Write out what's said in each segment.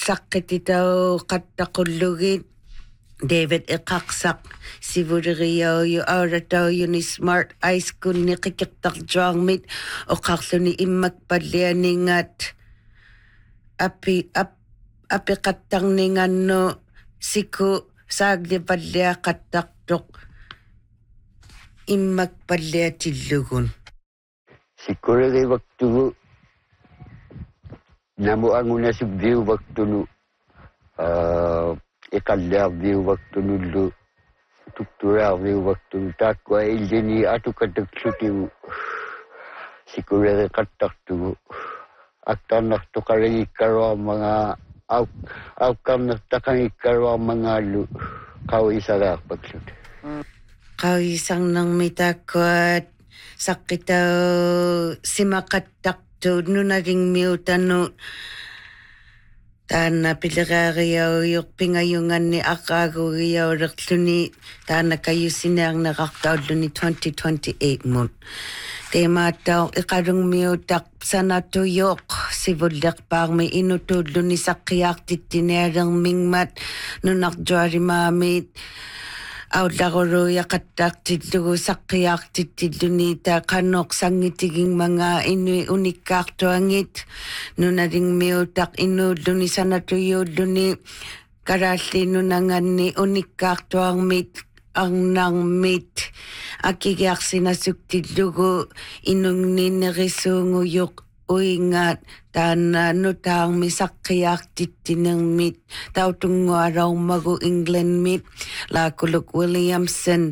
saqqititau qattaqullugiit David iqaqsaq sivuleriauyu auratauuni smart ice kunni qikiqtarjuarmit oqarluni immakpallianingat apiqattarningannu siku saaglipalliaqattaqtuq immakpalliatillugun sikureriwaktugu namuangunasubdiuwaktunu iqalliarviuvaktulullu tukturaarviuvaktulu taakkua illini atukataksutigu sikureriqattartugu aktarnartuqarigikkaruarmanga aukkarnertaqangikkaruarmangaallu qawisaraarpaklut qawisarnermi taakkuat saqqitau simaqattaqtuut nunaringmiutanu taana pileraariaujuq pingayunganni aqaagugiaulerluni taana kayusinearnerartaulluni 2028 mut teemaattau iqalungmiutaq sanatuyoq sivullerpaarmi inutuulluni saqqiaartittinealermingmat nunarjualimaamit aullaruluiaqattaartillugu saqqiaartittilluni ta qannoq sangitigingmanga inui unikkaartuangit nunalingmiutaq inuulluni sanatuyuulluni karaalli nunanganni unikkaartuarmit arnarmit akigiarsinasuktillugu inungninnerisuunguyuq uingaat taana nutaarmi saqqiaartittinermit tautungualaummagu Englandmit laakuluk Williamson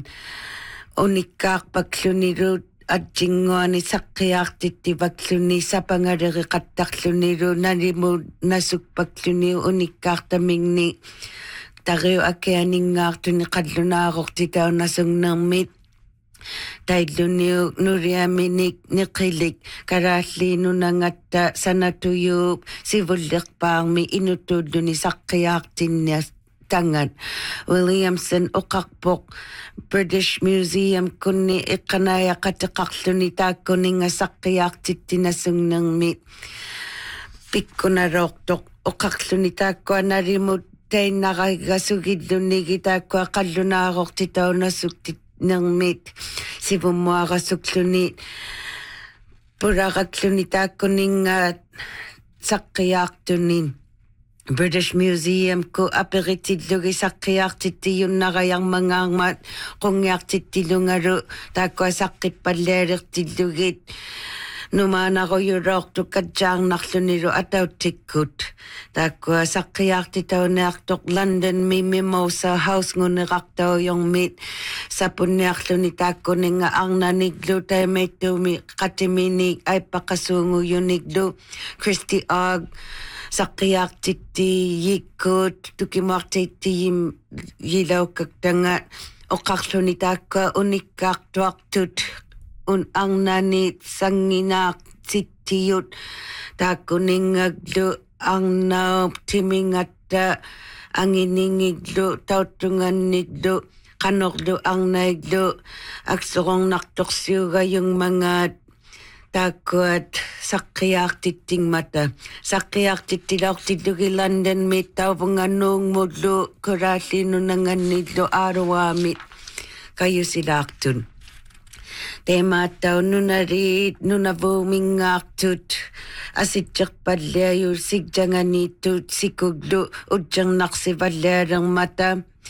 unikkaarpaklunilut atjinguani saqqiaartittivakluni sapangaleriqattarlunilu nalimu nasukpakluni unikkaartamingni tariu akeaningaartuni qallunaarortitaunasungnermit tailluniu nuriaminik niqilik karaalliinunangatta sanatuyuup sivullerpaarmi inutuulluni saqqiaartinnias tangat Williamson oqarpoq British Museum kunni iqqanaayaqatiqarluni taakkuninga saqqiaartittinasungnermi pikkunaroortoq oqarluni taakkuanarimut tainnaraigasugillunigi taakkua qallunaarortitaunasuktit nermit sivummuarasukluni purarakluni taakkuninga saqqiaartunin British Museum ku aperitillugi saqqiaartittiyunnarayarmangaarmaat qungiartittilungalu taakkua saqqippallialertillugit numaanaruyuloortu katjaarnarlunilu atautikkut taakkua saqqiaartitauneartoq London Mimosa House ngunerartaujormit sapunniarluni taakkuninga arnaniklu taimaittuumi qatiminik aippaqasuunguyuniklu Christy Ogg saqqiaartitti yikkut tukimuartiittiyim yilaukaktanga oqarluni taakkua unikkaartuartut arnanit sanginaaq sittiyut taakkuningaglu arnaup timingatta anginingiglu tautunganniglu qanorlu arnaiglu aksorornartorsiugayungmangaat taakkuat saqqiaartittingmata saqqiaartittilaortillugi London mittaupungannuungmullu kuraalliinunangannillu aaruaamit kayusilaartun teemaattau nunavuumingaartut asitserpalliayu sikjanganiittut sikuglu utjernarsivallialermata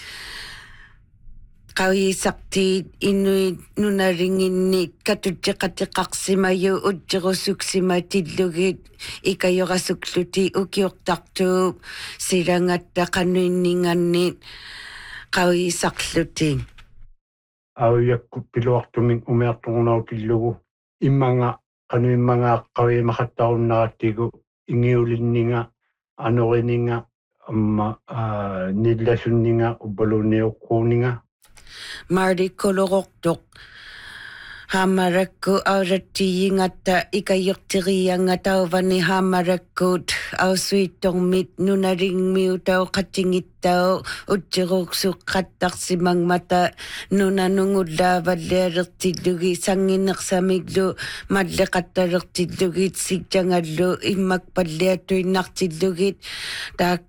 qawisaqtiit inuit nunaringinnit katutjeqatiqarsimayu utjerusuksimatillugit ikajorasukluti ukiortartuup silangatta qanuiningannit qawisaqluti auiakku piluartumin umeartornaukillugu immanga qanuimmangaaqqaviimaqattarunnaratigu ingiulinninga anorininga amma nillasunninga ubbaluniuqquuninga Mardi koloroktok hamarakku aurattiingatta ikayurtirianga tauvani hamarakkut ausuittormit nunaringmiutau qatingittau utjiruqsuqqattarsimangmata nunanungullaavallialertillugi sanginersamiglu malleqattalertillugit sikjangallu immakpalliatuinnartillugit taak